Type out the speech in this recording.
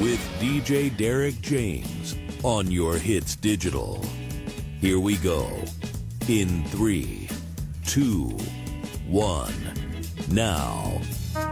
with DJ Derek James on Your Hits Digital. Here we go. In 3, 2, 1, now.